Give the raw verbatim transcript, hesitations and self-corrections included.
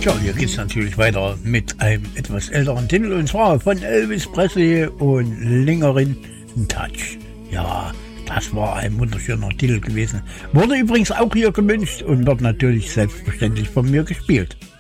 Tja, hier geht's natürlich weiter mit einem etwas älteren Titel und zwar von Elvis Presley und Lingering Touch. Ja, das war ein wunderschöner Titel gewesen. Wurde übrigens auch hier gewünscht und wird natürlich selbstverständlich von mir gespielt.